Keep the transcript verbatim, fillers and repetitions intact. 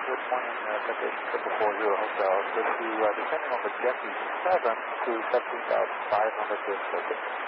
Good morning, uh, Temptation triple four zero Hotel. Go to, uh, descending on the Jeffy seven to seventeen thousand five hundred to Circuit.